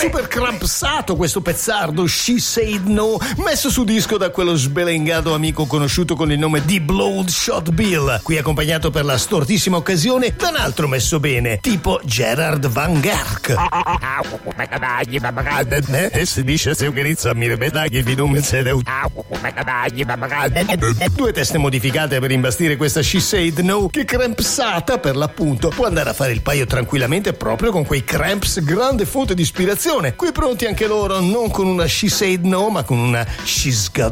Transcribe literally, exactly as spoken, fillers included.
super crampsato questo pezzardo She Said No, messo su disco da quello sbelengato amico conosciuto con il nome di Bloodshot Bill, qui accompagnato per la stortissima occasione da un altro messo bene, tipo Gerard Van Gerk. E si dice se utilizza a mi ripetaghi di nome due teste modificate per imbastire questa She Said No, che crampsata per l'appunto può andare a fare il paio tranquillamente proprio con quei cramps, grande fonte di ispirazione, qui pronti anche loro non con una She Said No ma con una She's Got